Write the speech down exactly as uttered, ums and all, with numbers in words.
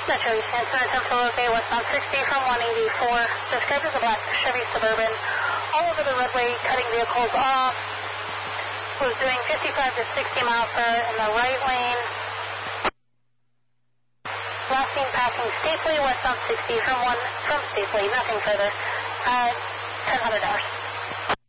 Metro East San Central Bay, westbound sixty from one eighty-four. Described as a black Chevy Suburban. All over the roadway, cutting vehicles off. Was doing fifty-five to sixty miles per hour in the right lane. Last seen passing Stapley, westbound sixty from one from Stapley, nothing further. Uh, ten hundred hours.